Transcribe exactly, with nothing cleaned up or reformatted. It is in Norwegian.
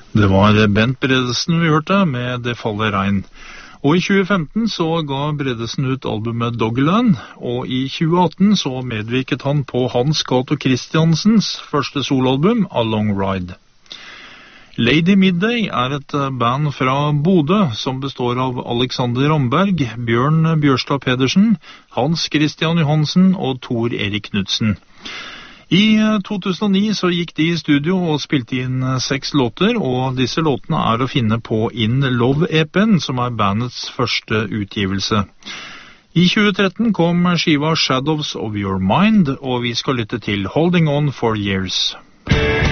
Det var Bent Bredesen vi hørte med Det faller regn. Og i tjue femten så ga Bredesen ut albumet Doggerland, og i tjue atten så medvirket han på Hans Cato Christiansens første soloalbum, A Long Ride. Lady Midday er et band fra Bodø som består av Alexander Ramberg, Bjørn Bjørstad Pedersen, Hans Christian Johansen og Tor Erik Knudsen. I to tusen og ni så gikk de i studio og spilte inn seks låter, og disse låtene er å finne på In Love-E P-en, som er bandets første utgivelse. I tjue tretten kom skiva Shadows of Your Mind, og vi skal lytte til Holding On for Years.